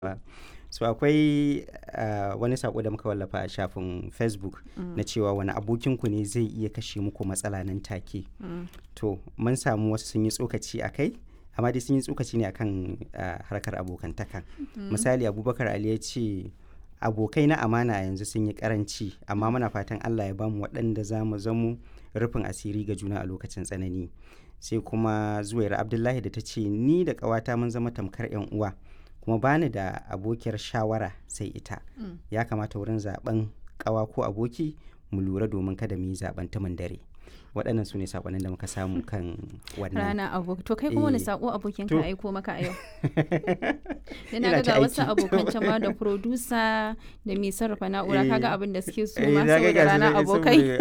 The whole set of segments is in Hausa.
So akwai wani sako da muka wallafa a shafin Facebook na cewa wani abokinku ne zai iya kashe muku matsala nan take. To mun samu wasu sun yi tsokaci a kai, amma dai sun yi tsokaci ne akan harkar abokantaka. Misali Abubakar Ali ya ce abokai na amana yanzu sun yi karanci, amma muna fatan Allah ya bamu waɗanda za mu zamo rufin asiri ga juna a lokacin tsanani. Sai kuma Zuwaira Abdullahi da ta ce ni da ƙawata mun zama tamkar 'yan uwa, kuma bani da abokiyar shawara sai ita. Ya kamata wurin zaben ƙawa ko aboki mu lura domin kada mu yi zaben tumin dare. Waɗannan su ne saƙonin da muka samu kan wannan rana aboki. To kai kuma wani saƙo abokin ka aiko maka a yau? Yana ga wasu abokan can ma da producer da mai sarrafa na'ura, kaga abin da suke so ma saboda rana abokai.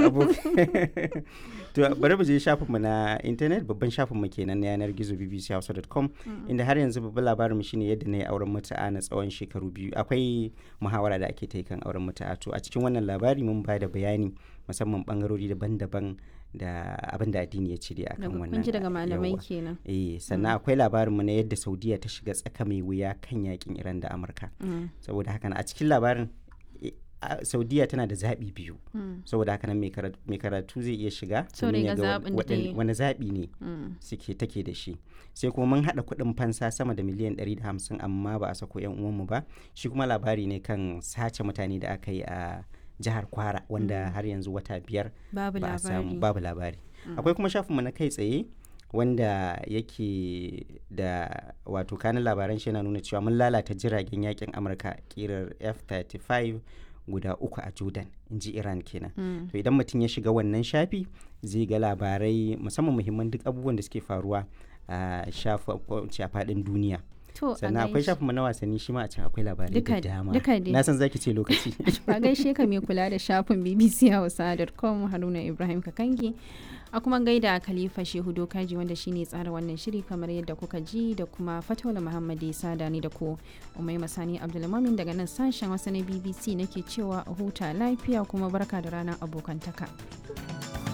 To bari mu je shafinmu na intanet, babban shafinmu kenan na yanar gizo bbchausa.com, inda har yanzu babban labarinmu shine yadda na yi auren mutu'a na tsawon shekaru 2. Akwai muhawara da ake ta yi kan auren mutu'a. To a cikin wannan labari mun ba da bayani musamman bangarori daban-daban da abin da addini ya cire akan wannan. Kun ji daga malamai kenan. Sannan akwai labarinmu na yadda Saudiya ta shiga tsaka mai wuya kan yakin Iran da Amurka. Saboda haka a cikin labarin Saudiya tana da zaɓi biyu. Saboda haka nan mai karatu zai iya shiga domin ya ga wani zaɓi ne take da shi. Sai kuma mun haɗa kuɗin fansa sama da miliyan 150 amma ba a sako 'yan uwanmu ba. Shi kuma labari ne kan sace mutane da aka yi a jihar Kwara, wanda har yanzu wata 5 ba a samu, babu labari. Akwai kuma shafinmu na kai tsaye wanda yake da wato kanin labaran shi yana nuna cewa mun lalata jiragen yakin Amurka kirar F-35 guda 3 a Jordan, in ji Iran kenan. To idan mutum ya shiga wannan shafi zai ga labarai musamman muhimman duk abubuwan da suke faruwa a faɗin duniya. Sannan akwai shafinmu na wasanni, shi ma a can akwai labarai da dama. Na san zaki ce lokaci. Ba gaishe ka mai kula da shafin bbchausa.com Haruna Ibrahim Kakangi. A kuma gaida Khalifa Shehu Dokaji wanda shine tsara wannan shiri kamar yadda kuka ji, da kuma Fataula Muhammad Isa da ni da ku. Umaima Sani Abdulmumin daga nan sashen Hausa na BBC nake cewa a huta lafiya kuma barka da ranar abokantaka.